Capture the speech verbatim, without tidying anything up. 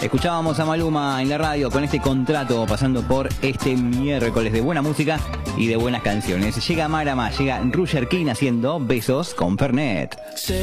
Escuchábamos a Maluma en la radio con este contrato, pasando por este miércoles de buena música y de buenas canciones. Llega Marama, llega Roger King haciendo Besos con Fernet.